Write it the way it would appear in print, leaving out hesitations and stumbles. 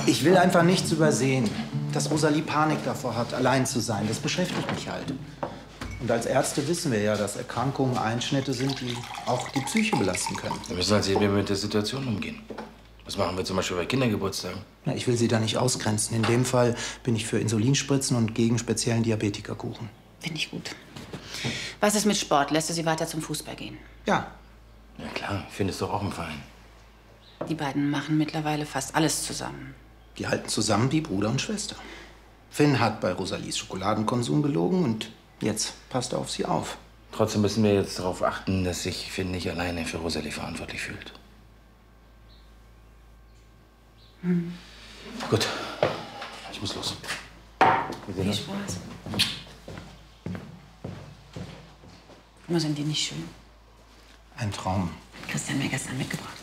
Ich will einfach nichts übersehen. Dass Rosalie Panik davor hat, allein zu sein, das beschäftigt mich halt. Und als Ärzte wissen wir ja, dass Erkrankungen Einschnitte sind, die auch die Psyche belasten können. Wir müssen halt sehen, wie wir mit der Situation umgehen. Was machen wir zum Beispiel bei Kindergeburtstagen? Na, ich will Sie da nicht ausgrenzen. In dem Fall bin ich für Insulinspritzen und gegen speziellen Diabetikerkuchen. Finde ich gut. Was ist mit Sport? Lässt du sie weiter zum Fußball gehen? Ja. Ja klar, findest du auch im Verein. Die beiden machen mittlerweile fast alles zusammen. Die halten zusammen wie Bruder und Schwester. Finn hat bei Rosalies Schokoladenkonsum gelogen und jetzt passt er auf sie auf. Trotzdem müssen wir jetzt darauf achten, dass sich Finn nicht alleine für Rosalie verantwortlich fühlt. Gut, ich muss los. Viel Spaß. Guck mal, sind die nicht schön? Ein Traum. Christian mir gestern mitgebracht.